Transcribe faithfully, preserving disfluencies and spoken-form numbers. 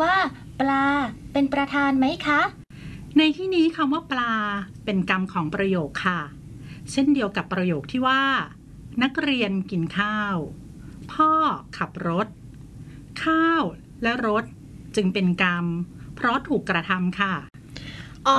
ำว่าปลาเป็นประธานไหมคะในที่นี้คำว่าปลาเป็นกรรมของประโยคค่ะเช่นเดียวกับประโยคที่ว่านักเรียนกินข้าวพ่อขับรถข้าวและรถจึงเป็นกรรมเพราะถูกกระทำค่ะ